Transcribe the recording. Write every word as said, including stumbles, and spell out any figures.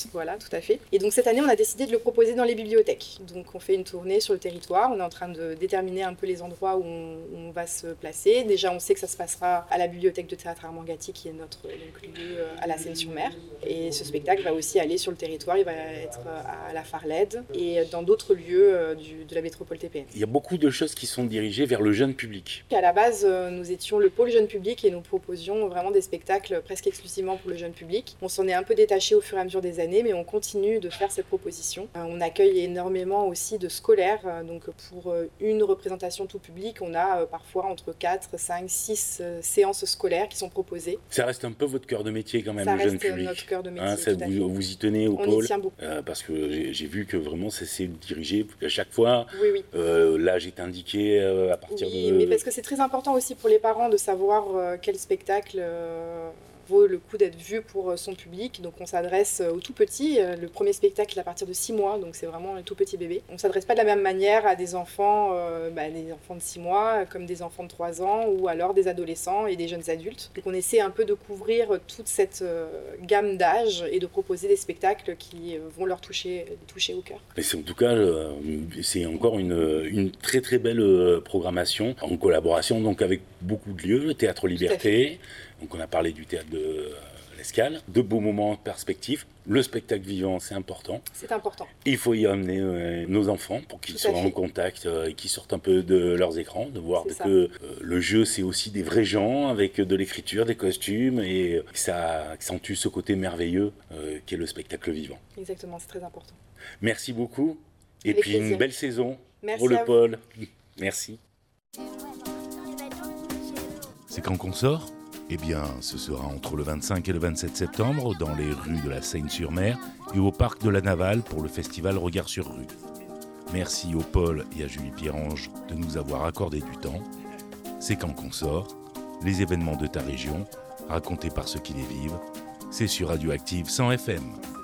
Voilà, tout à fait. Et donc cette année, on a décidé de le proposer dans les bibliothèques. Donc on fait une tournée sur le territoire, on est en train de déterminer un peu les endroits où on, où on va se placer. Déjà, on sait que ça se passera à la bibliothèque de théâtre Armand Gatti, qui est notre donc, lieu à la Seine-sur-Mer. Et ce spectacle va aussi aller sur le territoire, il va être à la Farlède et dans d'autres lieux du, de la métropole T P N. Il y a beaucoup de choses qui sont dirigées vers le jeune public. À la base, nous étions le pôle jeune public et nous proposions vraiment des spectacles presque exclusivement pour le jeune public. On s'en est un peu détaché au fur et à mesure des années, mais on continue de faire cette proposition. On accueille énormément aussi de scolaires, donc pour une représentation tout public, on a parfois entre quatre, cinq, six séances scolaires qui sont proposées. Ça reste un peu votre cœur de métier quand même, ça le jeune public. Ça reste notre cœur de métier, hein, ça, tout à vous, fait. vous y tenez au on pôle. Y tient beaucoup. Euh, parce que j'ai, j'ai vu que vraiment ça s'est dirigé à chaque fois. Oui, oui. Euh, l'âge est indiqué euh, à partir oui, de... Oui, mais parce que c'est très important aussi pour les parents de savoir euh, quel spectacle... Euh... vaut le coup d'être vu pour son public. Donc on s'adresse aux tout petits. Le premier spectacle est à partir de six mois, donc c'est vraiment un tout petit bébé. On ne s'adresse pas de la même manière à des enfants, euh, bah, des enfants de six mois, comme des enfants de trois ans, ou alors des adolescents et des jeunes adultes. Donc on essaie un peu de couvrir toute cette euh, gamme d'âge et de proposer des spectacles qui euh, vont leur toucher, toucher au cœur. Mais c'est en tout cas, euh, c'est encore une, une très très belle programmation en collaboration donc avec beaucoup de lieux, le Théâtre Liberté. Donc on a parlé du théâtre de euh, l'Escale, de beaux moments en perspective. Le spectacle vivant, c'est important. C'est important. Il faut y amener euh, nos enfants pour qu'ils soient en contact euh, et qu'ils sortent un peu de leurs écrans, de voir que euh, le jeu, c'est aussi des vrais gens avec de l'écriture, des costumes et que ça accentue ce côté merveilleux euh, qu'est le spectacle vivant. Exactement, c'est très important. Merci beaucoup et avec puis plaisir. Une belle saison Merci pour le pôle. Merci. C'est quand qu'on sort ? Eh bien, ce sera entre le vingt-cinq et le vingt-sept septembre dans les rues de la Seine-sur-Mer et au parc de la Navale pour le festival Regard sur rue. Merci au Paul et à Julie Pierrange de nous avoir accordé du temps. C'est quand qu'on sort, les événements de ta région, racontés par ceux qui les vivent. C'est sur Radioactive cent F M.